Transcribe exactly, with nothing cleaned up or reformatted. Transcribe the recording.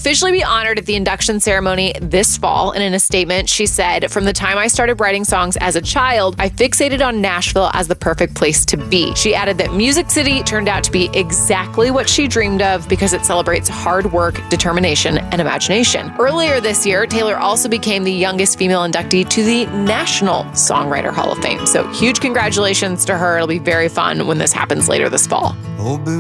officially be honored at the induction ceremony this fall, and in a statement, she said, "From the time I started writing songs as a child, I fixated on Nashville as the perfect place to be." She added that Music City turned out to be exactly what she dreamed of because it celebrates hard work, determination, and imagination. Earlier this year, Taylor also became the youngest female inductee to the National Songwriter Hall of Fame. So huge congratulations to her. It'll be very fun when this happens later this fall. Oh,